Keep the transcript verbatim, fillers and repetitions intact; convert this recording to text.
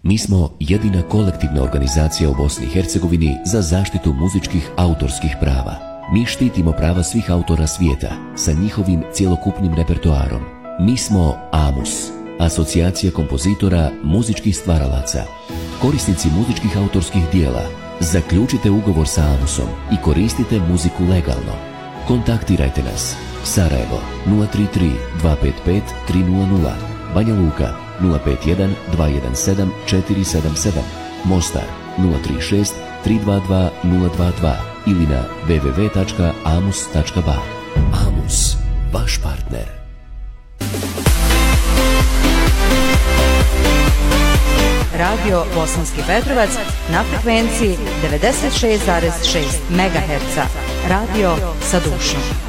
Mi smo jedina kolektivna organizacija u Bosni i Hercegovini za zaštitu muzičkih autorskih prava. Mi štitimo prava svih autora svijeta sa njihovim cjelokupnim repertoarom. Mi smo AMUS, Asocijacija kompozitora muzičkih stvaralaca. Korisnici muzičkih autorskih dijela, zaključite ugovor sa AMUSom i koristite muziku legalno. Kontaktirajte nas. Sarajevo nula tri tri dva pet pet tri nula nula, Banja Luka nula pet jedan dva jedan sedam četiri sedam sedam, Mostar nula tri šest tri dva dva nula dva dva ili na w w w tačka amus tačka ba. AMUS, vaš partner. Radio Bosanski Petrovac na frekvenciji devedeset šest zarez šest megaherca. Radio sa dušom.